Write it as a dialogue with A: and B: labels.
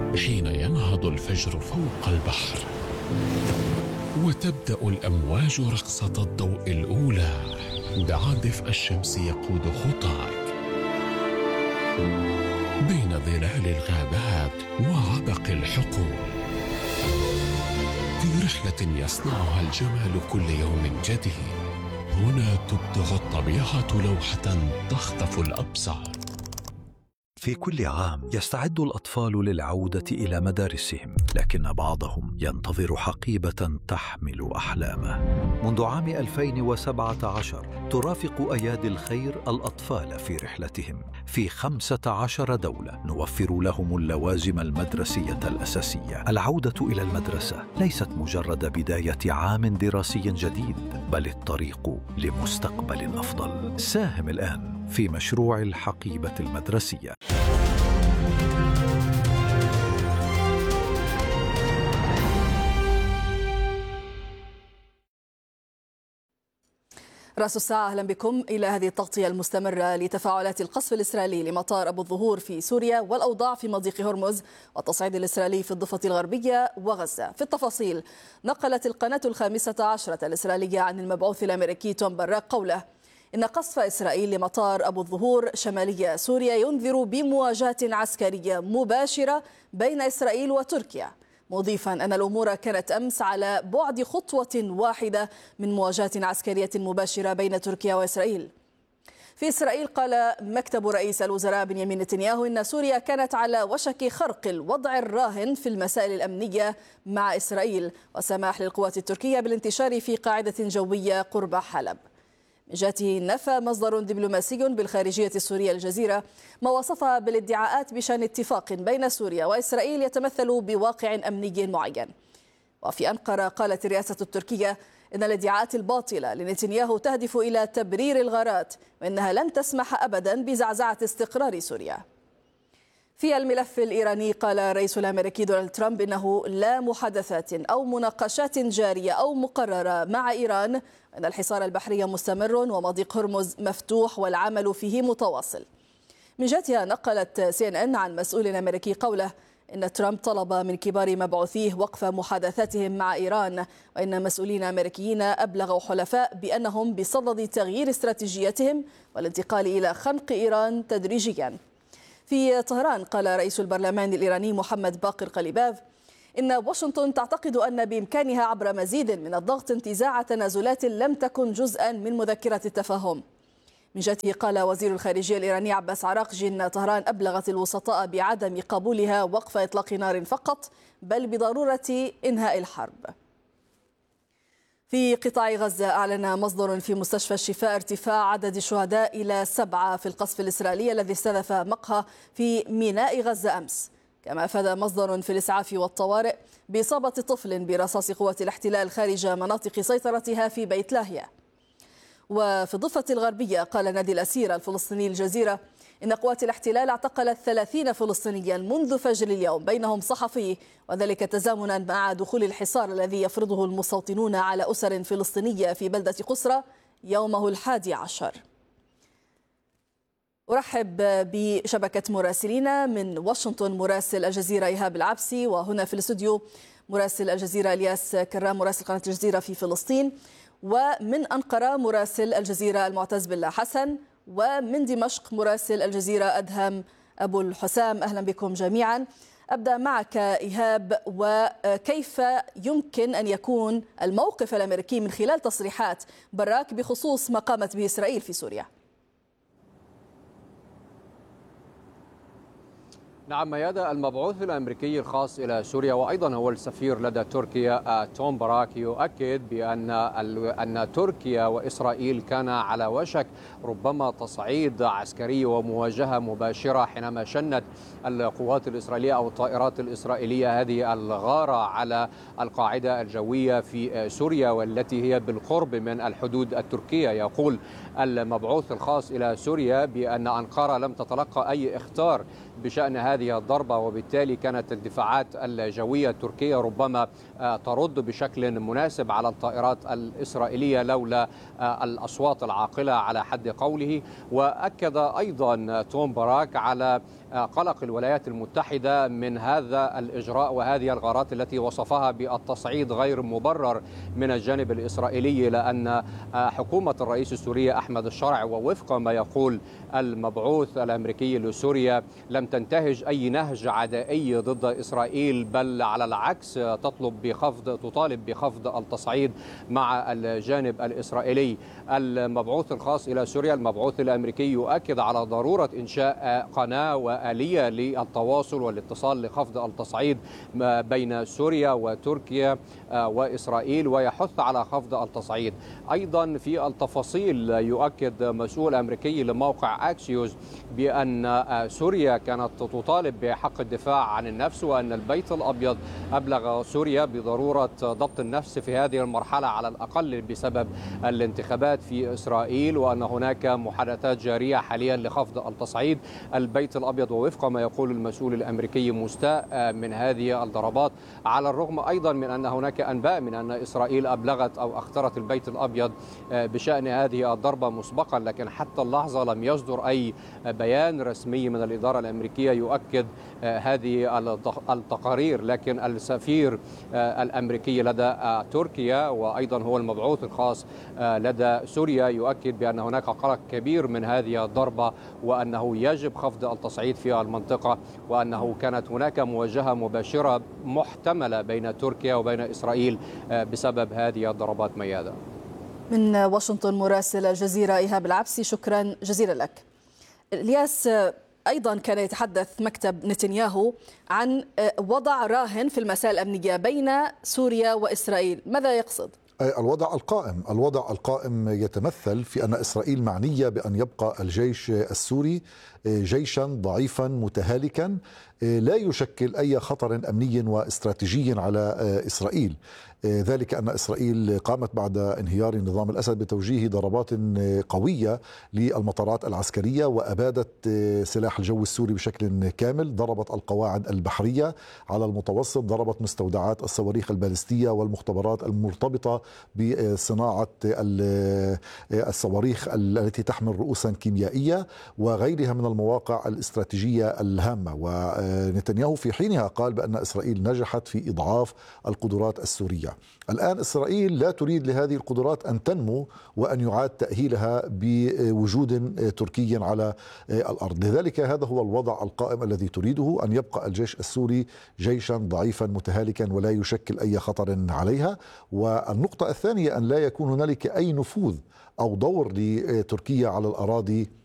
A: حين ينهض الفجر فوق البحر وتبدأ الأمواج رقصة الضوء الأولى بعد دفء الشمس يقود خطاك بين ظلال الغابات وعبق الحقول، في رحلة يصنعها الجمال كل يوم جديد. هنا تبدع الطبيعة لوحة تخطف الأبصار.
B: في كل عام يستعد الأطفال للعودة إلى مدارسهم، لكن بعضهم ينتظر حقيبة تحمل أحلامه. منذ عام 2017 ترافق أيادي الخير الأطفال في رحلتهم في 15 دولة، نوفر لهم اللوازم المدرسية الأساسية. العودة إلى المدرسة ليست مجرد بداية عام دراسي جديد، بل الطريق لمستقبل أفضل. ساهم الآن في مشروع الحقيبة المدرسية.
C: رأس الساعة، أهلا بكم إلى هذه التغطية المستمرة لتفاعلات القصف الإسرائيلي لمطار أبو الظهور في سوريا والأوضاع في مضيق هرمز والتصعيد الإسرائيلي في الضفة الغربية وغزة. في التفاصيل، نقلت القناة ال15 الإسرائيلية عن المبعوث الأمريكي توم براك قوله إن قصف إسرائيل لمطار أبو الظهور شمالية سوريا ينذر بمواجهة عسكرية مباشرة بين إسرائيل وتركيا، مضيفا أن الأمور كانت أمس على بعد خطوة واحدة من مواجهة عسكرية مباشرة بين تركيا وإسرائيل. في إسرائيل قال مكتب رئيس الوزراء بنيامين نتنياهو إن سوريا كانت على وشك خرق الوضع الراهن في المسائل الأمنية مع إسرائيل وسماح للقوات التركية بالانتشار في قاعدة جوية قرب حلب. من جهته نفى مصدر دبلوماسي بالخارجية السورية الجزيرة ما وصفها بالادعاءات بشأن اتفاق بين سوريا وإسرائيل يتمثل بواقع أمني معين. وفي أنقرة قالت الرئاسة التركية إن الادعاءات الباطلة لنتنياهو تهدف إلى تبرير الغارات وإنها لن تسمح أبدا بزعزعة استقرار سوريا. في الملف الإيراني قال الرئيس الأمريكي دونالد ترامب إنه لا محادثات أو مناقشات جارية أو مقررة مع إيران، أن الحصار البحري مستمر ومضيق هرمز مفتوح والعمل فيه متواصل. من جهتها نقلت CNN عن مسؤول أمريكي قوله إن ترامب طلب من كبار مبعوثيه وقف محادثاتهم مع إيران، وإن مسؤولين أمريكيين أبلغوا حلفاء بأنهم بصدد تغيير استراتيجيتهم والانتقال إلى خنق إيران تدريجيا. في طهران قال رئيس البرلمان الإيراني محمد باقر قليباف إن واشنطن تعتقد أن بإمكانها عبر مزيد من الضغط انتزاع تنازلات لم تكن جزءا من مذكرة التفاهم. من جهته قال وزير الخارجية الإيراني عباس عراقجي أن طهران أبلغت الوسطاء بعدم قبولها وقف إطلاق نار فقط، بل بضرورة إنهاء الحرب. في قطاع غزة أعلن مصدر في مستشفى الشفاء ارتفاع عدد الشهداء إلى 7 في القصف الإسرائيلي الذي استهدف مقهى في ميناء غزة أمس. كما أفاد مصدر في الإسعاف والطوارئ بإصابة طفل برصاص قوات الاحتلال خارج مناطق سيطرتها في بيت لاهيا. وفي الضفة الغربية قال نادي الأسير الفلسطيني الجزيرة إن قوات الاحتلال اعتقلت 30 فلسطينيا منذ فجر اليوم، بينهم صحفي، وذلك تزامنا مع دخول الحصار الذي يفرضه المستوطنون على أسر فلسطينية في بلدة قسرة يومه 11. أرحب بشبكة مراسلين من واشنطن مراسل الجزيرة إيهاب العبسي، وهنا في الاستوديو مراسل الجزيرة الياس كرام مراسل قناة الجزيرة في فلسطين، ومن أنقرة مراسل الجزيرة المعتز بالله حسن، ومن دمشق مراسل الجزيرة أدهم أبو الحسام. أهلا بكم جميعا. أبدأ معك إيهاب، وكيف يمكن أن يكون الموقف الأمريكي من خلال تصريحات براك بخصوص ما قامت به إسرائيل في سوريا؟
D: نعم ميادة، المبعوث الأمريكي الخاص إلى سوريا وأيضا هو السفير لدى تركيا توم براك يؤكد بأن تركيا وإسرائيل كان على وشك ربما تصعيد عسكري ومواجهة مباشرة حينما شنت القوات الإسرائيلية أو الطائرات الإسرائيلية هذه الغارة على القاعدة الجوية في سوريا والتي هي بالقرب من الحدود التركية. يقول المبعوث الخاص إلى سوريا بأن أنقرة لم تتلقى أي إخطار بشأن هذه الضربة، وبالتالي كانت الدفاعات الجوية التركية ربما ترد بشكل مناسب على الطائرات الإسرائيلية لولا الأصوات العاقلة على حد قوله. وأكد أيضا توم براك على قلق الولايات المتحدة من هذا الإجراء وهذه الغارات التي وصفها بالتصعيد غير مبرر من الجانب الإسرائيلي، لأن حكومة الرئيس السوري أحمد الشرع ووفق ما يقول المبعوث الأمريكي لسوريا لم تنتهج أي نهج عدائي ضد إسرائيل، بل على العكس تطالب بخفض التصعيد مع الجانب الإسرائيلي. المبعوث الخاص إلى سوريا المبعوث الأمريكي يؤكد على ضرورة إنشاء قناة وآلية للتواصل والاتصال لخفض التصعيد بين سوريا وتركيا وإسرائيل، ويحث على خفض التصعيد. أيضا في التفاصيل يؤكد مسؤول أمريكي لموقع أكسيوس بأن سوريا كانت تطالب بحق الدفاع عن النفس، وأن البيت الأبيض أبلغ سوريا بضرورة ضبط النفس في هذه المرحلة على الأقل بسبب الانتخابات في إسرائيل، وأن هناك محادثات جارية حاليا لخفض التصعيد. البيت الأبيض ووفق ما يقول المسؤول الأمريكي مستاء من هذه الضربات، على الرغم أيضا من أن هناك أنباء من أن إسرائيل أبلغت أو أخطرت البيت الأبيض بشأن هذه الضربة مسبقا، لكن حتى اللحظة لم يصدر أي بيان رسمي من الإدارة الأمريكية يؤكد هذه التقارير. لكن السفير الأمريكي لدى تركيا وأيضا هو المبعوث الخاص لدى سوريا يؤكد بأن هناك قلق كبير من هذه الضربة، وأنه يجب خفض التصعيد في المنطقة، وأنه كانت هناك مواجهة مباشرة محتملة بين تركيا وبين إسرائيل بسبب هذه الضربات. ميادة
C: من واشنطن مراسل الجزيرة إيهاب العبسي، شكرا جزيلا لك. الياس، أيضا كان يتحدث مكتب نتنياهو عن وضع راهن في المسائل الأمنية بين سوريا وإسرائيل، ماذا يقصد؟
E: الوضع القائم يتمثل في أن إسرائيل معنية بأن يبقى الجيش السوري جيشا ضعيفا متهالكا لا يشكل أي خطر أمني واستراتيجي على إسرائيل، ذلك أن إسرائيل قامت بعد انهيار نظام الأسد بتوجيه ضربات قوية للمطارات العسكرية، وأبادت سلاح الجو السوري بشكل كامل، ضربت القواعد البحرية على المتوسط، ضربت مستودعات الصواريخ البالستية والمختبرات المرتبطة بصناعة الصواريخ التي تحمل رؤوسا كيميائية وغيرها من المواقع الاستراتيجية الهامة. ونتنياهو في حينها قال بأن إسرائيل نجحت في إضعاف القدرات السورية. الآن إسرائيل لا تريد لهذه القدرات أن تنمو وأن يعاد تأهيلها بوجود تركي على الأرض، لذلك هذا هو الوضع القائم الذي تريده، أن يبقى الجيش السوري جيشا ضعيفا متهالكا ولا يشكل أي خطر عليها. والنقطة الثانية أن لا يكون هنالك أي نفوذ أو دور لتركيا على الأراضي